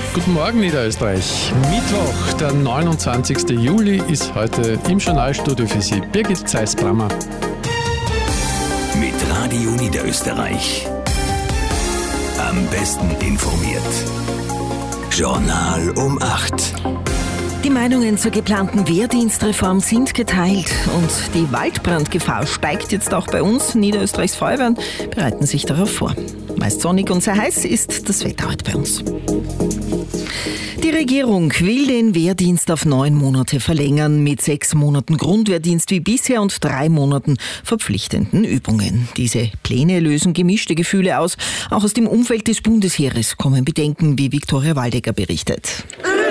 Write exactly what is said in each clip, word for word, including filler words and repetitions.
Guten Morgen, Niederösterreich. Mittwoch, der neunundzwanzigster Juli, ist heute im Journalstudio für Sie Birgit Zeiss-Brammer. Mit Radio Niederösterreich. Am besten informiert. Journal um acht. Die Meinungen zur geplanten Wehrdienstreform sind geteilt und die Waldbrandgefahr steigt jetzt auch bei uns. Niederösterreichs Feuerwehren bereiten sich darauf vor. Meist sonnig und sehr heiß ist das Wetter heute bei uns. Die Regierung will den Wehrdienst auf neun Monate verlängern, mit sechs Monaten Grundwehrdienst wie bisher und drei Monaten verpflichtenden Übungen. Diese Pläne lösen gemischte Gefühle aus. Auch aus dem Umfeld des Bundesheeres kommen Bedenken, wie Viktoria Waldecker berichtet.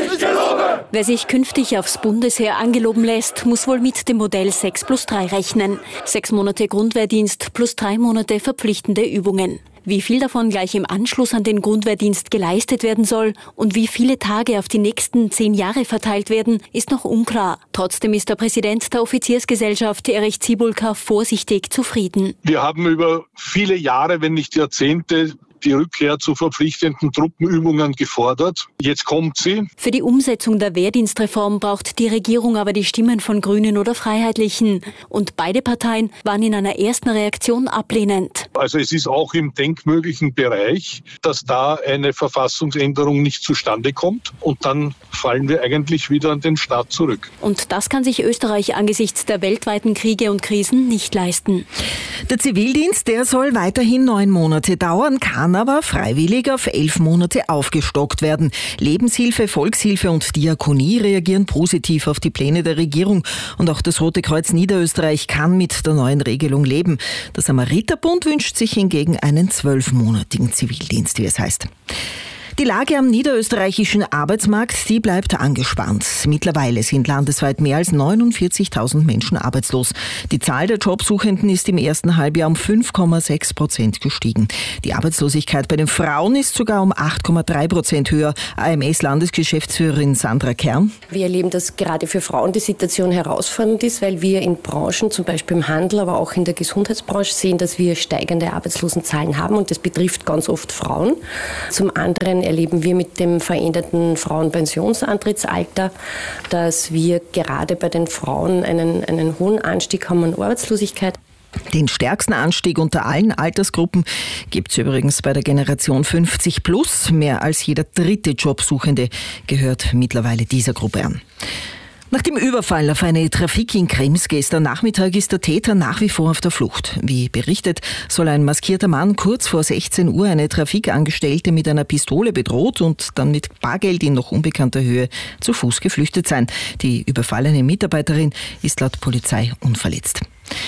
Wer sich künftig aufs Bundesheer angeloben lässt, muss wohl mit dem Modell sechs plus drei rechnen. Sechs Monate Grundwehrdienst plus drei Monate verpflichtende Übungen. Wie viel davon gleich im Anschluss an den Grundwehrdienst geleistet werden soll und wie viele Tage auf die nächsten zehn Jahre verteilt werden, ist noch unklar. Trotzdem ist der Präsident der Offiziersgesellschaft, Erich Ziebulka, vorsichtig zufrieden. Wir haben über viele Jahre, wenn nicht Jahrzehnte, die Rückkehr zu verpflichtenden Truppenübungen gefordert. Jetzt kommt sie. Für die Umsetzung der Wehrdienstreform braucht die Regierung aber die Stimmen von Grünen oder Freiheitlichen. Und beide Parteien waren in einer ersten Reaktion ablehnend. Also es ist auch im denkmöglichen Bereich, dass da eine Verfassungsänderung nicht zustande kommt. Und dann fallen wir eigentlich wieder an den Staat zurück. Und das kann sich Österreich angesichts der weltweiten Kriege und Krisen nicht leisten. Der Zivildienst, der soll weiterhin neun Monate dauern, kann aber freiwillig auf elf Monate aufgestockt werden. Lebenshilfe, Volkshilfe und Diakonie reagieren positiv auf die Pläne der Regierung. Und auch das Rote Kreuz Niederösterreich kann mit der neuen Regelung leben. Der Samariterbund wünscht sich hingegen einen zwölfmonatigen Zivildienst, wie es heißt. Die Lage am niederösterreichischen Arbeitsmarkt, die bleibt angespannt. Mittlerweile sind landesweit mehr als neunundvierzigtausend Menschen arbeitslos. Die Zahl der Jobsuchenden ist im ersten Halbjahr um fünf Komma sechs Prozent gestiegen. Die Arbeitslosigkeit bei den Frauen ist sogar um acht Komma drei Prozent höher. A M S-Landesgeschäftsführerin Sandra Kern. Wir erleben, dass gerade für Frauen die Situation herausfordernd ist, weil wir in Branchen, zum Beispiel im Handel, aber auch in der Gesundheitsbranche sehen, dass wir steigende Arbeitslosenzahlen haben und das betrifft ganz oft Frauen. Zum anderen erleben wir mit dem veränderten Frauenpensionsantrittsalter, dass wir gerade bei den Frauen einen, einen hohen Anstieg haben an Arbeitslosigkeit. Den stärksten Anstieg unter allen Altersgruppen gibt es übrigens bei der Generation fünfzig plus. Mehr als jeder dritte Jobsuchende gehört mittlerweile dieser Gruppe an. Nach dem Überfall auf eine Trafik in Krems gestern Nachmittag ist der Täter nach wie vor auf der Flucht. Wie berichtet, soll ein maskierter Mann kurz vor sechzehn Uhr eine Trafikangestellte mit einer Pistole bedroht und dann mit Bargeld in noch unbekannter Höhe zu Fuß geflüchtet sein. Die überfallene Mitarbeiterin ist laut Polizei unverletzt.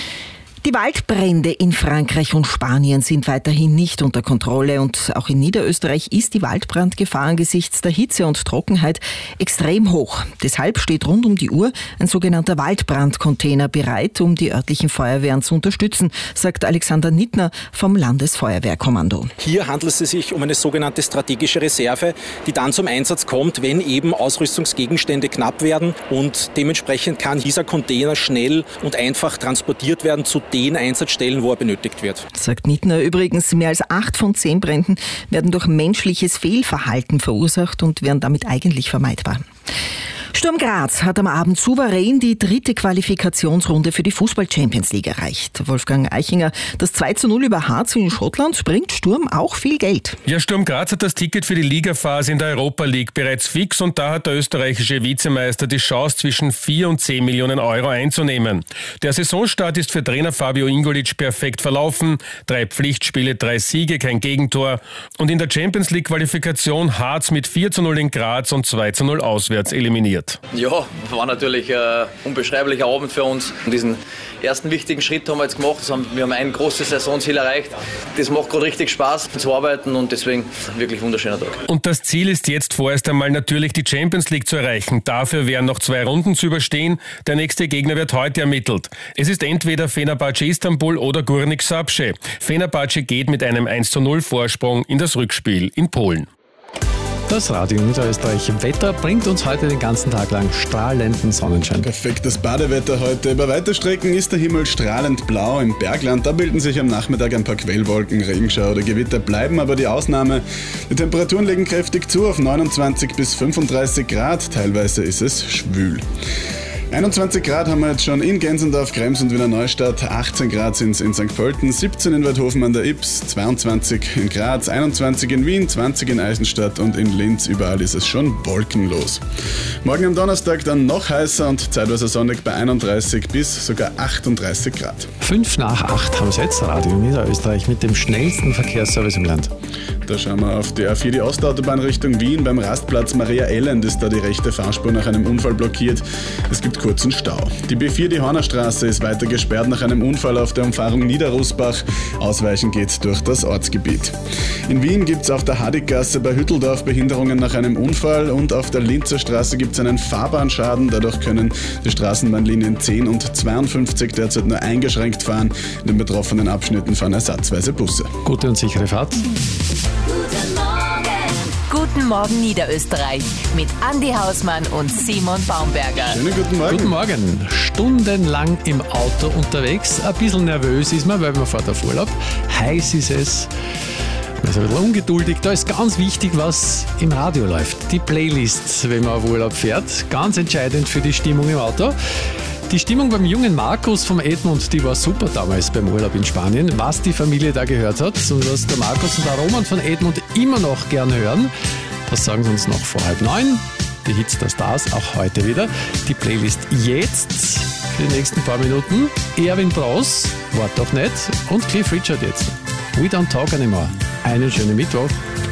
Die Waldbrände in Frankreich und Spanien sind weiterhin nicht unter Kontrolle und auch in Niederösterreich ist die Waldbrandgefahr angesichts der Hitze und Trockenheit extrem hoch. Deshalb steht rund um die Uhr ein sogenannter Waldbrandcontainer bereit, um die örtlichen Feuerwehren zu unterstützen, sagt Alexander Nittner vom Landesfeuerwehrkommando. Hier handelt es sich um eine sogenannte strategische Reserve, die dann zum Einsatz kommt, wenn eben Ausrüstungsgegenstände knapp werden und dementsprechend kann dieser Container schnell und einfach transportiert werden zu den Einsatzstellen, wo er benötigt wird. Sagt Nittner übrigens, mehr als acht von zehn Bränden werden durch menschliches Fehlverhalten verursacht und wären damit eigentlich vermeidbar. Sturm Graz hat am Abend souverän die dritte Qualifikationsrunde für die Fußball-Champions League erreicht. Wolfgang Eichinger, das zwei zu null über Harz in Schottland bringt Sturm auch viel Geld. Ja, Sturm Graz hat das Ticket für die Ligaphase in der Europa League bereits fix und da hat der österreichische Vizemeister die Chance, zwischen vier und zehn Millionen Euro einzunehmen. Der Saisonstart ist für Trainer Fabio Ingolic perfekt verlaufen. Drei Pflichtspiele, drei Siege, kein Gegentor. Und in der Champions League Qualifikation Harz mit vier zu null in Graz und zwei zu null auswärts eliminiert. Ja, war natürlich ein unbeschreiblicher Abend für uns. Diesen ersten wichtigen Schritt haben wir jetzt gemacht. Wir haben ein großes Saisonziel erreicht. Das macht gerade richtig Spaß zu arbeiten und deswegen wirklich wunderschöner Tag. Und das Ziel ist jetzt vorerst einmal natürlich die Champions League zu erreichen. Dafür wären noch zwei Runden zu überstehen. Der nächste Gegner wird heute ermittelt. Es ist entweder Fenerbahce Istanbul oder Górnik Zabrze. Fenerbahce geht mit einem eins zu null Vorsprung in das Rückspiel in Polen. Das Radio Niederösterreich Wetter bringt uns heute den ganzen Tag lang strahlenden Sonnenschein. Perfektes Badewetter heute. Über weite Strecken ist der Himmel strahlend blau. Im Bergland, da bilden sich am Nachmittag ein paar Quellwolken. Regenschauer oder Gewitter bleiben aber die Ausnahme. Die Temperaturen legen kräftig zu auf neunundzwanzig bis fünfunddreißig Grad. Teilweise ist es schwül. einundzwanzig Grad haben wir jetzt schon in Gensendorf, Krems und Wiener Neustadt, achtzehn Grad sind es in Sankt Pölten, siebzehn in Weidhofen an der Ybbs, zweiundzwanzig in Graz, einundzwanzig in Wien, zwanzig in Eisenstadt und in Linz. Überall ist es schon wolkenlos. Morgen am Donnerstag dann noch heißer und zeitweise sonnig bei einunddreißig bis sogar achtunddreißig Grad. Fünf nach acht haben Sie jetzt Radio Niederösterreich mit dem schnellsten Verkehrsservice im Land. Da schauen wir auf die A vier, die Ostautobahn Richtung Wien. Beim Rastplatz Maria Elend ist da die rechte Fahrspur nach einem Unfall blockiert. Es gibt kurzen Stau. Die B vier, die Hornerstraße, ist weiter gesperrt nach einem Unfall auf der Umfahrung Niederrusbach. Ausweichen geht durch das Ortsgebiet. In Wien gibt es auf der Hadiggasse bei Hütteldorf Behinderungen nach einem Unfall und auf der Linzer Straße gibt es einen Fahrbahnschaden. Dadurch können die Straßenbahnlinien zehn und zweiundfünfzig derzeit nur eingeschränkt fahren. In den betroffenen Abschnitten fahren ersatzweise Busse. Gute und sichere Fahrt. Guten Morgen! Guten Morgen Niederösterreich mit Andi Hausmann und Simon Baumberger. Schönen guten Morgen. Guten Morgen. Stundenlang im Auto unterwegs. Ein bisschen nervös ist man, weil man fährt auf Urlaub. Heiß ist es. Man ist ein bisschen ungeduldig. Da ist ganz wichtig, was im Radio läuft. Die Playlists, wenn man auf Urlaub fährt. Ganz entscheidend für die Stimmung im Auto. Die Stimmung beim jungen Markus vom Edmund, die war super damals beim Urlaub in Spanien. Was die Familie da gehört hat und was der Markus und der Roman von Edmund immer noch gern hören, das sagen sie uns noch vor halb neun. Die Hits der Stars auch heute wieder. Die Playlist jetzt für die nächsten paar Minuten. Erwin Bross, Wart doch nicht, und Cliff Richard jetzt. We don't talk anymore. Einen schönen Mittwoch.